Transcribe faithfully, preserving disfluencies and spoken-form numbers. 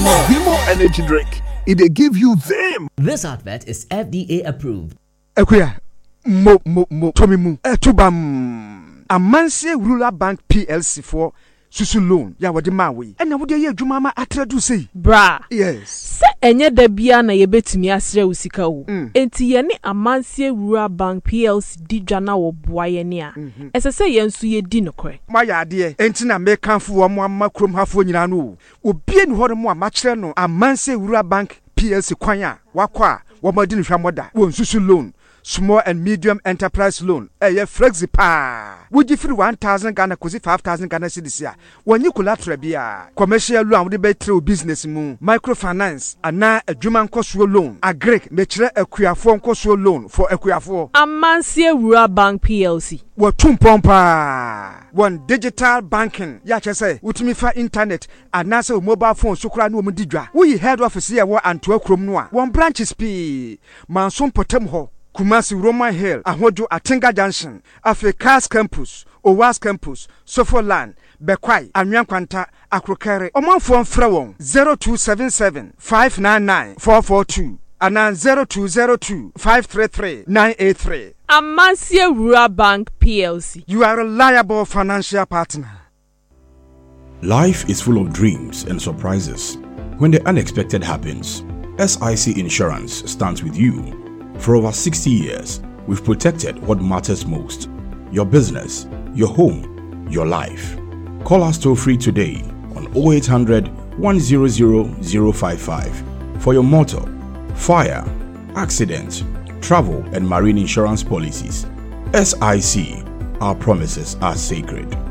Vimo. Vimo energy drink. It they give you them. This advert is F D A approved. Ekuya, mo mo mo tomi mu. Etubam. Amansie Rural Bank P L C for susu loan. Ya wadi mawe. Ena wadi ye adwuma ma atradu sei. Bra. Yes. Se enye da bia na yebetumi asre usika wo. Mm. Enti ye ne Amansie Rural Bank P L C di dwana wo boa ye ne a. Mm-hmm. Ese se ye nso ye di nokore. Ma ya ade enti na me kanfo wo mo amma krom hafo nyina no. Obi eni hore mo ma kire no Amansie Rural Bank P L C kwan a wakwa wo ma di no hwamoda. Wo susu loan. Small and medium enterprise loan. Eh, yeah, flexi pa. Would you free one thousand Ghana kosi five thousand Ghana cedis ya? When you collateral bia. Commercial loan would be through business moon. Microfinance. Ana a German cost loan. A Greek metre a queer cost loan for a queer for. Amansie Rural Bank P L C. What tum pompa. One digital banking. Ya say, utimi fa internet. Anasa mobile phone sukra no mudidra. We head office here wa Antwerp Chrome noa. One branch is P. Manson potem ho. Kumasi Roman Hill, Ahojo Atinga Junction, Africa's Campus, Owas Campus, Sofoland, Bekwai, Anyankwanta, Akrokere, Omanfon Frewon, zero two seven seven, five nine nine, four four two, and zero two zero two, five three three, nine eight three. Amansie Rural Bank P L C. You are a reliable financial partner. Life is full of dreams and surprises. When the unexpected happens, S I C Insurance stands with you. For over sixty years, we've protected what matters most: your business, your home, your life. Call us toll free today on oh eight hundred, one hundred, oh five five for your motor, fire, accident, travel and marine insurance policies. S I C, our promises are sacred.